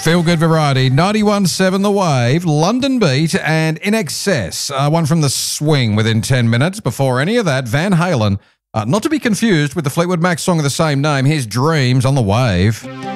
Feel Good Variety, 91.7 The Wave, London Beat, and In Excess. One from the swing within 10 minutes. Before any of that, Van Halen, not to be confused with the Fleetwood Mac song of the same name, here's Dreams on The Wave.